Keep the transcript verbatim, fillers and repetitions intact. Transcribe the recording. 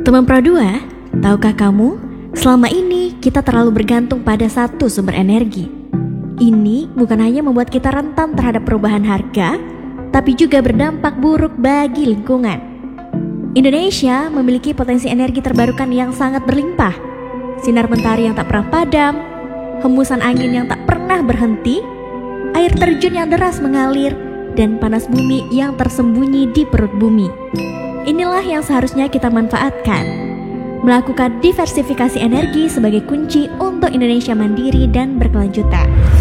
Teman Pro dua, tahukah kamu, selama ini kita terlalu bergantung pada satu sumber energi. Ini bukan hanya membuat kita rentan terhadap perubahan harga, tapi juga berdampak buruk bagi lingkungan. Indonesia memiliki potensi energi terbarukan yang sangat berlimpah. Sinar mentari yang tak pernah padam, hembusan angin yang tak pernah berhenti, air terjun yang deras mengalir, dan panas bumi yang tersembunyi di perut bumi. Inilah yang seharusnya kita manfaatkan. Melakukan diversifikasi energi sebagai kunci untuk Indonesia mandiri dan berkelanjutan.